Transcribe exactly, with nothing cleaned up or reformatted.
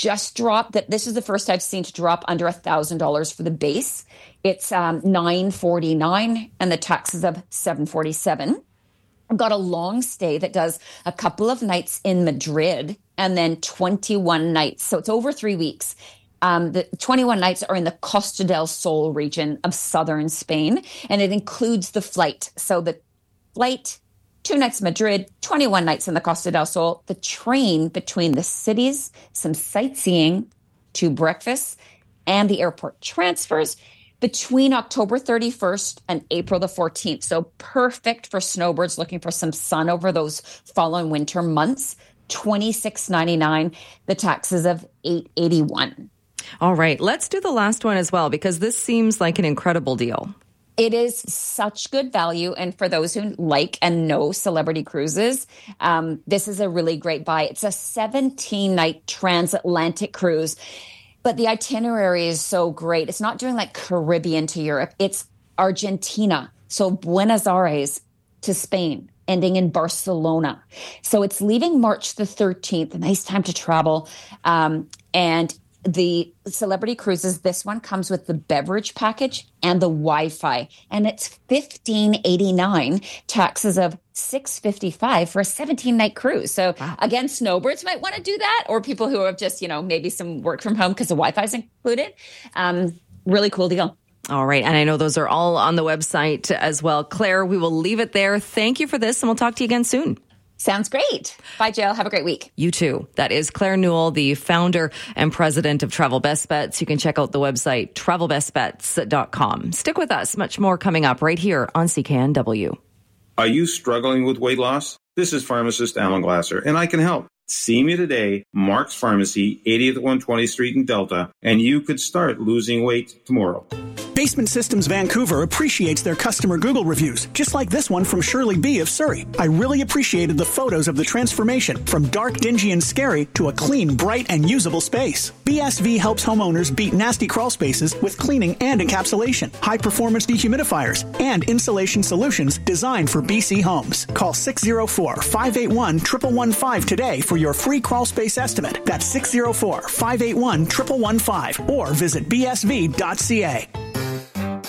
just dropped that. This is the first I've seen to drop under a thousand dollars for the base. It's um, nine forty-nine and the taxes of seven forty-seven. I've got a long stay that does a couple of nights in Madrid and then twenty-one nights. So it's over three weeks. Um, the twenty-one nights are in the Costa del Sol region of southern Spain, and it includes the flight. So the flight, two nights Madrid, twenty-one nights in the Costa del Sol, the train between the cities, some sightseeing, two breakfasts, and the airport transfers between October thirty-first and April the fourteenth. So perfect for snowbirds looking for some sun over those following winter months. twenty-six ninety-nine, the taxes of eight eighty-one. All right, let's do the last one as well, because this seems like an incredible deal. It is such good value. And for those who like and know Celebrity Cruises, um, this is a really great buy. It's a seventeen-night transatlantic cruise, but the itinerary is so great. It's not doing like Caribbean to Europe. It's Argentina, so Buenos Aires to Spain, ending in Barcelona. So it's leaving March the thirteenth, a nice time to travel. Um, and the Celebrity Cruises, this one comes with the beverage package and the Wi-Fi, and it's fifteen eighty-nine, taxes of six fifty-five for a seventeen-night cruise. So wow. Again, snowbirds might want to do that, or people who have just, you know, maybe some work from home because the Wi-Fi is included. Um, really cool deal. All right. And I know those are all on the website as well. Claire, we will leave it there. Thank you for this, and we'll talk to you again soon. Sounds great. Bye, Jill. Have a great week. You too. That is Claire Newell, the founder and president of Travel Best Bets. You can check out the website, travel best bets dot com. Stick with us. Much more coming up right here on C K N W. Are you struggling with weight loss? This is pharmacist Alan Glasser, and I can help. See me today, Mark's Pharmacy, eightieth one hundred twentieth Street in Delta, and you could start losing weight tomorrow. Basement Systems Vancouver appreciates their customer Google reviews, just like this one from Shirley B. of Surrey. I really appreciated the photos of the transformation from dark, dingy, and scary to a clean, bright, and usable space. B S V helps homeowners beat nasty crawl spaces with cleaning and encapsulation, high-performance dehumidifiers, and insulation solutions designed for B C homes. Call six oh four, five eight one, one one one five today for your free crawl space estimate. That's six oh four, five eight one, one one one five or visit b s v dot c a.